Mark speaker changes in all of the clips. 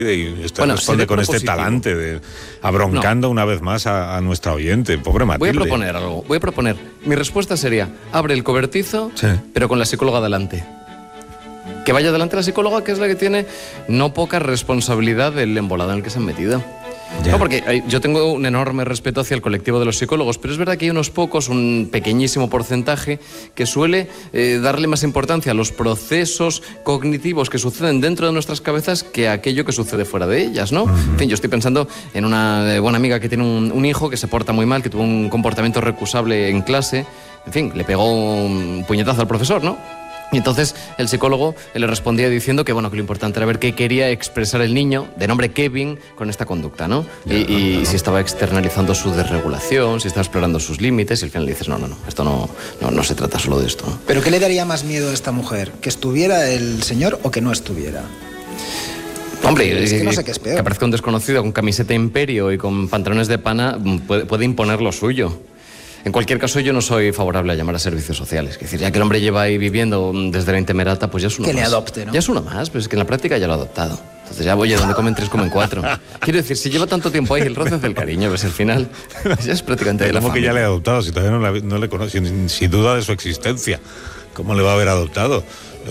Speaker 1: Y usted responde con este talante de abroncando una vez más a nuestra oyente, pobre Matilde.
Speaker 2: Voy a proponer algo. Mi respuesta sería: abre el cobertizo,
Speaker 1: sí,
Speaker 2: pero con la psicóloga delante. Que vaya delante la psicóloga, que es la que tiene no poca responsabilidad del embolado en el que se han metido.
Speaker 1: Ya.
Speaker 2: No, porque yo tengo un enorme respeto hacia el colectivo de los psicólogos, pero es verdad que hay unos pocos, un pequeñísimo porcentaje, que suele darle más importancia a los procesos cognitivos que suceden dentro de nuestras cabezas que a aquello que sucede fuera de ellas, ¿no? En fin, yo estoy pensando en una buena amiga que tiene un hijo que se porta muy mal, que tuvo un comportamiento recusable en clase, en fin, le pegó un puñetazo al profesor, ¿no? Y entonces el psicólogo le respondía diciendo que, bueno, que lo importante era ver qué quería expresar el niño, de nombre Kevin, con esta conducta, ¿no? Y si estaba externalizando su desregulación, si estaba explorando sus límites, y al final le dices, no, esto no se trata solo de esto, ¿no?
Speaker 3: ¿Pero qué le daría más miedo a esta mujer? ¿Que estuviera el señor o que no estuviera?
Speaker 2: Hombre,
Speaker 3: es que no sé qué es peor.
Speaker 2: Que aparezca un desconocido con camiseta Imperio y con pantalones de pana puede imponer lo suyo. En cualquier caso, yo no soy favorable a llamar a servicios sociales. Es decir, ya que el hombre lleva ahí viviendo desde la intemerata, pues ya es uno más. Que
Speaker 3: le adopte, ¿no?
Speaker 2: Ya es uno más, pero es que en la práctica ya lo ha adoptado. Entonces ya, oye, donde comen tres, comen cuatro. Quiero decir, si lleva tanto tiempo ahí, el roce del cariño, pues al final ya es prácticamente de la familia.
Speaker 1: ¿Cómo que ya le ha adoptado? Si todavía no le conoce, sin duda de su existencia. ¿Cómo le va a haber adoptado?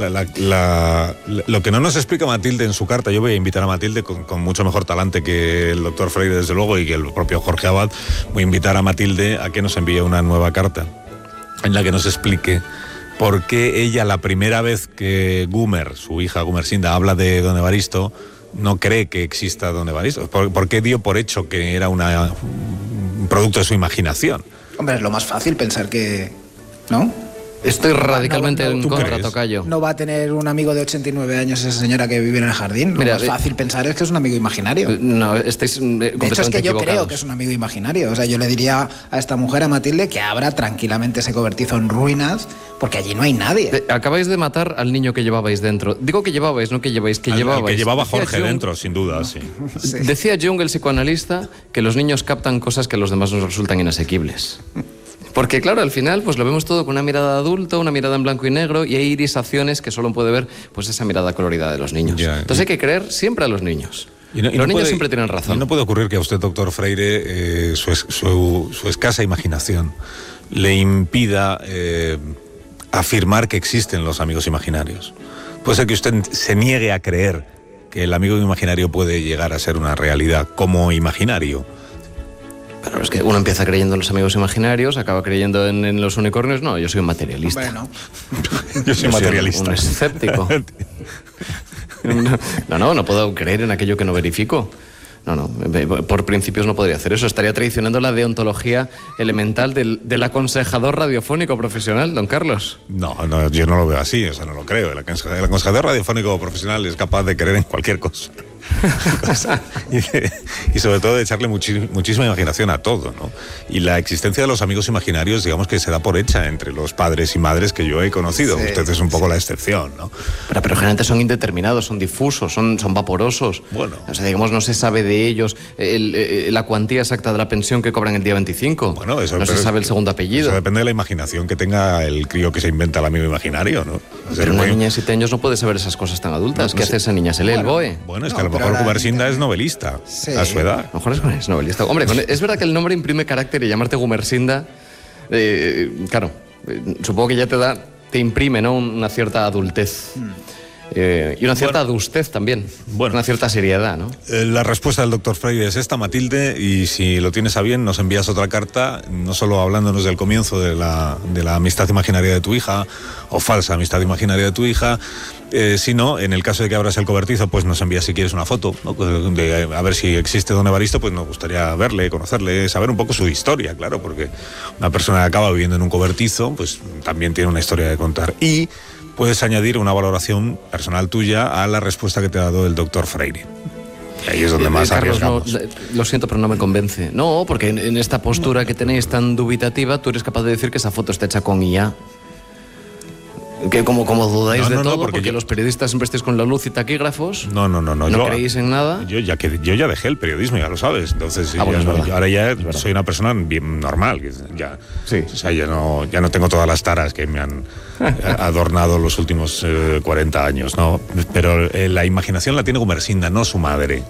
Speaker 1: Lo que no nos explica Matilde en su carta, yo voy a invitar a Matilde con mucho mejor talante que el doctor Freire, desde luego, y que el propio Jorge Abad. Voy a invitar a Matilde a que nos envíe una nueva carta en la que nos explique por qué ella, la primera vez que Gumer, su hija Gumersinda, habla de don Evaristo, no cree que exista don Evaristo. ¿Por qué dio por hecho que era un producto de su imaginación?
Speaker 3: Hombre, es lo más fácil pensar que... ¿no?
Speaker 2: Estoy radicalmente en contra, tocayo.
Speaker 3: No va a tener un amigo de 89 años esa señora que vive en el jardín. Lo más fácil pensar es que es un amigo imaginario.
Speaker 2: No, estáis
Speaker 3: de hecho, es que yo creo que es un amigo imaginario. O sea, yo le diría a esta mujer, a Matilde, que abra tranquilamente ese cobertizo en ruinas, porque allí no hay nadie.
Speaker 2: Acabáis de matar al niño que llevabais dentro. Digo que llevabais, no que lleváis, que llevabais.
Speaker 1: Que llevaba Jorge dentro, sin duda, sí.
Speaker 2: Decía Jung, el psicoanalista, que los niños captan cosas que a los demás nos resultan inasequibles. Porque claro, al final pues lo vemos todo con una mirada de adulto, una mirada en blanco y negro, y hay irisaciones que solo puede ver pues esa mirada colorida de los niños. Entonces hay que creer siempre a los niños. Los niños siempre tienen razón.
Speaker 1: Y no puede ocurrir que a usted, doctor Freire, su escasa imaginación le impida afirmar que existen los amigos imaginarios. Puede ser que usted se niegue a creer que el amigo imaginario puede llegar a ser una realidad como imaginario.
Speaker 2: Pero es que uno empieza creyendo en los amigos imaginarios, acaba creyendo en los unicornios. No, yo soy un materialista.
Speaker 3: Bueno,
Speaker 1: yo soy materialista.
Speaker 2: Un escéptico. No puedo creer en aquello que no verifico. No, por principios no podría hacer eso. Estaría traicionando la deontología elemental del aconsejador radiofónico profesional, don Carlos.
Speaker 1: No, yo no lo veo así, o sea, no lo creo. El aconsejador radiofónico profesional es capaz de creer en cualquier cosa. y sobre todo de echarle muchísima imaginación a todo, ¿no? Y la existencia de los amigos imaginarios, digamos que se da por hecha entre los padres y madres que yo he conocido. Sí, usted es un poco la excepción, ¿no?
Speaker 2: Pero generalmente son indeterminados, son difusos, son vaporosos.
Speaker 1: Bueno.
Speaker 2: O sea, digamos, no se sabe de ellos la cuantía exacta de la pensión que cobran el día 25.
Speaker 1: Bueno, eso
Speaker 2: no se sabe el segundo apellido.
Speaker 1: Eso depende de la imaginación que tenga el crío que se inventa el amigo imaginario, ¿no? O sea,
Speaker 2: pero una niña de 7 años no puede saber esas cosas tan adultas. ¿Qué hace esa niña? ¿Se lee el BOE?
Speaker 1: Bueno, es que a lo mejor Gumersinda es novelista, a su edad.
Speaker 2: A lo mejor es novelista. Hombre, es verdad que el nombre imprime carácter, y llamarte Gumersinda, claro, supongo que ya te imprime, ¿no?, una cierta adultez. Y una cierta adustez también, una cierta seriedad, ¿no?
Speaker 1: La respuesta del doctor Freire es esta, Matilde, y si lo tienes a bien nos envías otra carta, no solo hablándonos del comienzo de la amistad imaginaria de tu hija, o falsa amistad imaginaria de tu hija, sino en el caso de que abras el cobertizo, pues nos envías si quieres una foto, ¿no?, a ver si existe don Evaristo. Pues nos gustaría verle, conocerle, saber un poco su historia, claro, porque una persona que acaba viviendo en un cobertizo pues también tiene una historia de contar. Y puedes añadir una valoración personal tuya a la respuesta que te ha dado el doctor Freire. Y ahí es donde más
Speaker 2: Carlos,
Speaker 1: arriesgamos.
Speaker 2: Lo siento, pero no me convence. No, porque en esta postura que tenéis tan dubitativa, tú eres capaz de decir que esa foto está hecha con IA. Que como dudáis de todo,
Speaker 1: porque
Speaker 2: los periodistas siempre estáis con la luz y taquígrafos.
Speaker 1: No.
Speaker 2: ¿No creéis en nada?
Speaker 1: Yo ya dejé el periodismo, ya lo sabes. Entonces, ahora ya soy una persona bien normal. Ya,
Speaker 2: sí.
Speaker 1: O sea, ya no tengo todas las taras que me han adornado los últimos 40 años, ¿no? Pero la imaginación la tiene Gumersinda, no su madre.